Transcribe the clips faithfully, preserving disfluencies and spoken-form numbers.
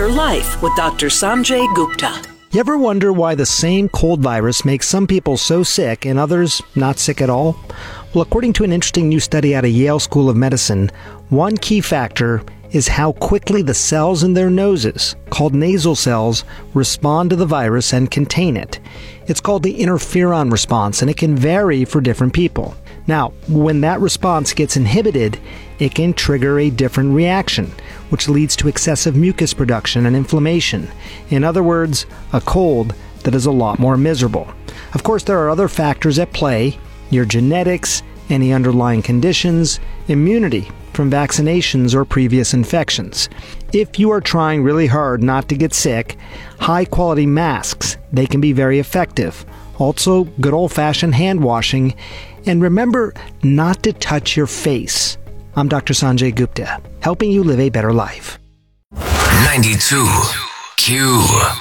Better Life with Doctor Sanjay Gupta. You ever wonder why the same cold virus makes some people so sick and others not sick at all? Well, according to an interesting new study out of Yale School of Medicine, one key factor is how quickly the cells in their noses, called nasal cells, respond to the virus and contain it. It's called the interferon response, and it can vary for different people. Now, when that response gets inhibited, it can trigger a different reaction, which leads to excessive mucus production and inflammation. In other words, a cold that is a lot more miserable. Of course, there are other factors at play: your genetics, any underlying conditions, immunity from vaccinations or previous infections. If you are trying really hard not to get sick, high-quality masks, they can be very effective. Also, good old-fashioned hand washing. And remember not to touch your face. I'm Doctor Sanjay Gupta, helping you live a better life. ninety-two Q.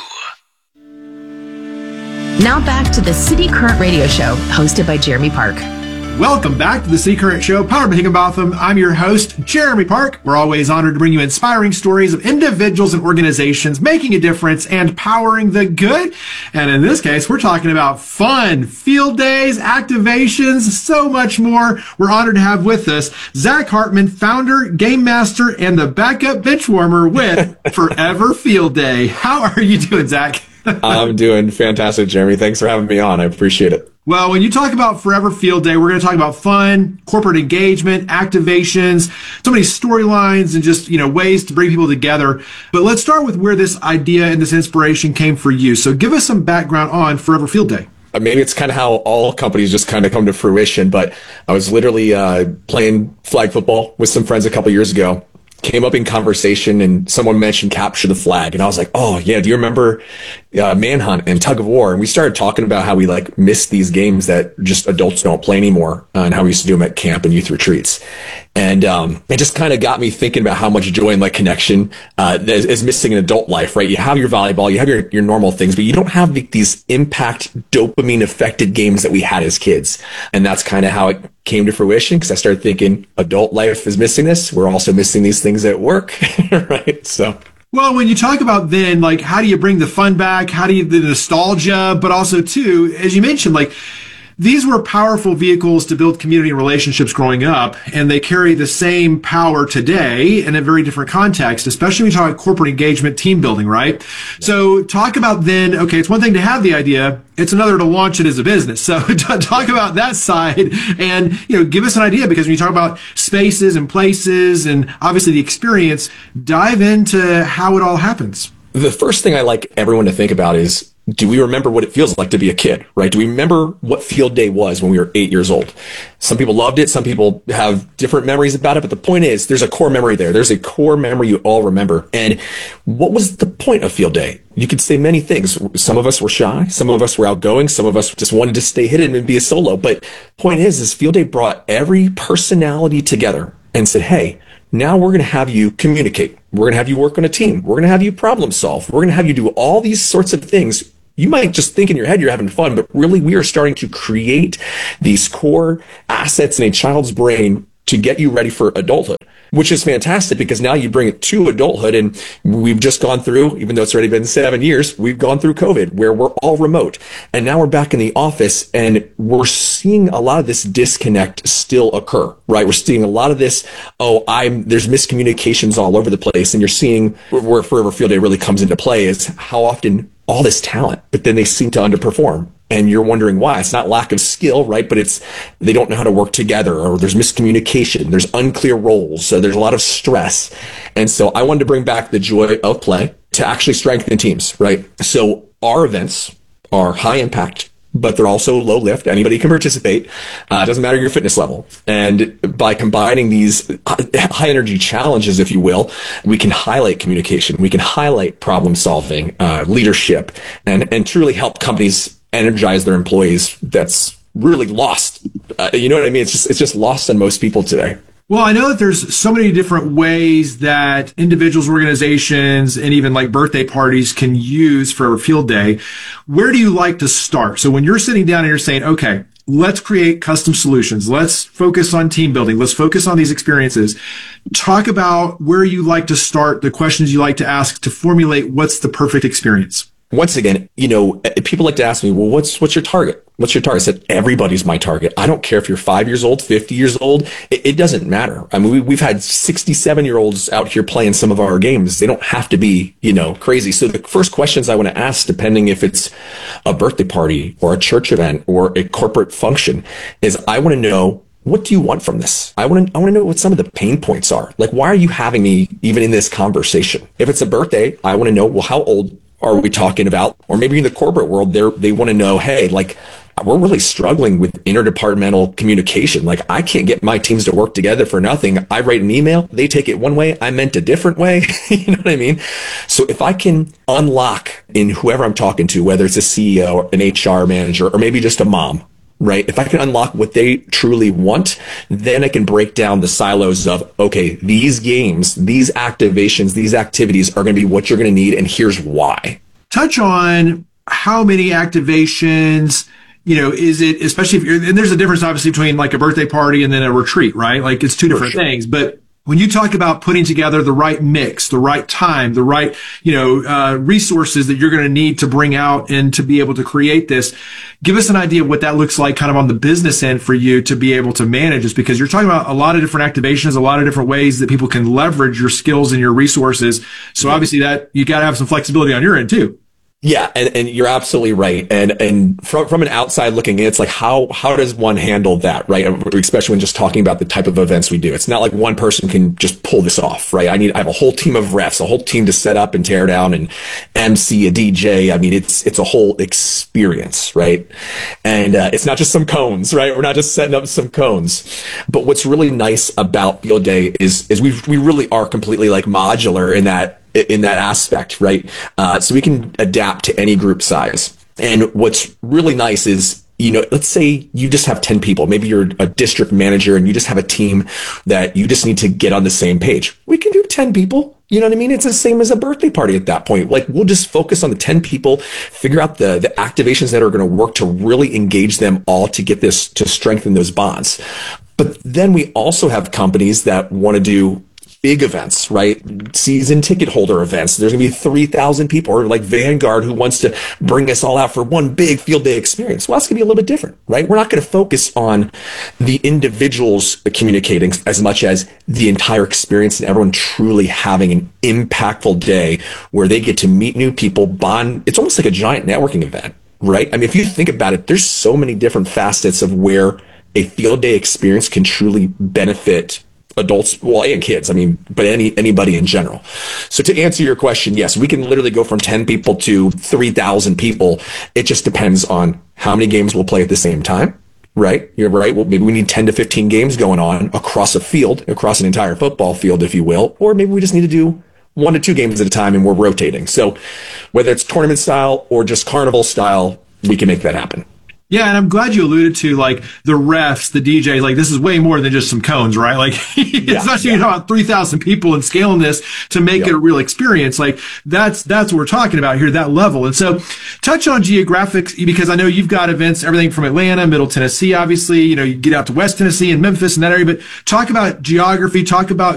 Now back to the City Current Radio Show, hosted by Jeremy Park. Welcome back to the City Current Show, powered by Higginbotham. I'm your host, Jeremy Park. We're always honored to bring you inspiring stories of individuals and organizations making a difference and powering the good. And in this case, we're talking about fun, field days, activations, so much more. We're honored to have with us Zach Hartman, founder, game master, and the backup bench warmer with Forever Field Day. How are you doing, Zach? I'm doing fantastic, Jeremy. Thanks for having me on. I appreciate it. Well, when you talk about Forever Field Day, we're going to talk about fun, corporate engagement, activations, so many storylines and just, you know, ways to bring people together. But let's start with where this idea and this inspiration came for you. So give us some background on Forever Field Day. Maybe it's kind of how all companies just kind of come to fruition, but I was literally uh, playing flag football with some friends a couple years ago. Came up in conversation and someone mentioned Capture the Flag. And I was like, oh, yeah, do you remember uh, Manhunt and Tug of War? And we started talking about how we like miss these games that just adults don't play anymore, uh, and how we used to do them at camp and youth retreats. And um, it just kind of got me thinking about how much joy and like connection uh, is, is missing in adult life, right? You have your volleyball, you have your, your normal things, but you don't have the, these impact dopamine affected games that we had as kids. And that's kind of how it came to fruition, because I started thinking adult life is missing this. We're also missing these things at work, right? So. Well, when you talk about then, like, how do you bring the fun back? How do you, the nostalgia, but also too, as you mentioned, like, these were powerful vehicles to build community and relationships growing up, and they carry the same power today in a very different context, especially when you talk about corporate engagement, team building, right? So talk about then, okay, it's one thing to have the idea, it's another to launch it as a business. So talk about that side and, you know, give us an idea, because when you talk about spaces and places and obviously the experience, dive into how it all happens. The first thing I like everyone to think about is, do we remember what it feels like to be a kid, right? Do we remember what field day was when we were eight years old? Some people loved it. Some people have different memories about it. But the point is, there's a core memory there. There's a core memory you all remember. And what was the point of field day? You could say many things. Some of us were shy. Some of us were outgoing. Some of us just wanted to stay hidden and be a solo. But point is, is field day brought every personality together and said, hey, now we're going to have you communicate. We're going to have you work on a team. We're going to have you problem solve. We're going to have you do all these sorts of things. You might just think in your head you're having fun, but really we are starting to create these core assets in a child's brain to get you ready for adulthood, which is fantastic, because now you bring it to adulthood. And we've just gone through, even though it's already been seven years, we've gone through COVID, where we're all remote. And now we're back in the office, and we're seeing a lot of this disconnect still occur, right? We're seeing a lot of this, oh, I'm, there's miscommunications all over the place. And you're seeing where Forever Field Day really comes into play is how often all this talent, but then they seem to underperform. And you're wondering why. It's not lack of skill, right? But it's, they don't know how to work together, or there's miscommunication, there's unclear roles, so there's a lot of stress. And so I wanted to bring back the joy of play to actually strengthen teams, right? So our events are high impact, but they're also low lift. Anybody can participate. Uh, it doesn't matter your fitness level. And by combining these high energy challenges, if you will, we can highlight communication. We can highlight problem solving, uh, leadership, and, and truly help companies energize their employees. That's really lost. Uh, you know what I mean? It's just, it's just lost on most people today. Well, I know that there's so many different ways that individuals, organizations, and even like birthday parties can use Forever Field Day. Where do you like to start? So when you're sitting down and you're saying, okay, let's create custom solutions. Let's focus on team building. Let's focus on these experiences. Talk about where you like to start, the questions you like to ask to formulate what's the perfect experience. Once again, you know, people like to ask me, well, what's what's your target? What's your target? I said, everybody's my target. I don't care if you're five years old, fifty years old. It, it doesn't matter. I mean, we, we've had sixty-seven year olds out here playing some of our games. They don't have to be, you know, crazy. So the first questions I want to ask, depending if it's a birthday party or a church event or a corporate function, is I want to know, what do you want from this? I want to, I want to know what some of the pain points are. Like, why are you having me even in this conversation? If it's a birthday, I want to know, well, how old are we talking about? Or maybe in the corporate world, they they want to know, hey, like, we're really struggling with interdepartmental communication. Like, I can't get my teams to work together for nothing. I write an email, they take it one way, I meant a different way. You know what I mean? So if I can unlock in whoever I'm talking to, whether it's a C E O or an H R manager, or maybe just a mom, right? If I can unlock what they truly want, then I can break down the silos of, okay, these games, these activations, these activities are going to be what you're going to need, and here's why. Touch on how many activations, you know, is it, especially if you're, and there's a difference obviously between like a birthday party and then a retreat, right? Like, it's two different sure. things, but when you talk about putting together the right mix, the right time, the right, you know, uh, resources that you're going to need to bring out and to be able to create this, give us an idea of what that looks like kind of on the business end for you to be able to manage this, because you're talking about a lot of different activations, a lot of different ways that people can leverage your skills and your resources. So obviously that you got to have some flexibility on your end too. Yeah, and, and you're absolutely right. And and from from an outside looking in, it's like, how how does one handle that, right? Especially when just talking about the type of events we do. It's not like one person can just pull this off, right? I need I have a whole team of refs, a whole team to set up and tear down and M C, a D J. I mean, it's it's a whole experience, right? And uh, it's not just some cones, right? We're not just setting up some cones. But what's really nice about Field Day is is we we really are completely like modular in that. in that aspect, right? Uh, so we can adapt to any group size. And what's really nice is, you know, let's say you just have ten people. Maybe you're a district manager and you just have a team that you just need to get on the same page. We can do ten people. You know what I mean? It's the same as a birthday party at that point. Like, we'll just focus on the ten people, figure out the, the activations that are going to work to really engage them all to get this, to strengthen those bonds. But then we also have companies that want to do big events, right? Season ticket holder events. There's going to be three thousand people, or like Vanguard, who wants to bring us all out for one big field day experience. Well, that's going to be a little bit different, right? We're not going to focus on the individuals communicating as much as the entire experience and everyone truly having an impactful day where they get to meet new people, bond. It's almost like a giant networking event, right? I mean, if you think about it, there's so many different facets of where a field day experience can truly benefit adults, well, and kids, I mean, but any anybody in general. So to answer your question, yes, we can literally go from ten people to three thousand people. It just depends on how many games we'll play at the same time, right? You're right. Well, maybe we need ten to fifteen games going on across a field, across an entire football field, if you will, or maybe we just need to do one to two games at a time and we're rotating. So whether it's tournament style or just carnival style, we can make that happen. Yeah, and I'm glad you alluded to like the refs, the D Js. Like, this is way more than just some cones, right? Like, yeah, especially yeah. you talk about three thousand people and scaling this to make yep. it a real experience. Like, that's that's what we're talking about here, that level. And so, touch on geographics, because I know you've got events, everything from Atlanta, Middle Tennessee, obviously. You know, you get out to West Tennessee and Memphis and that area. But talk about geography. Talk about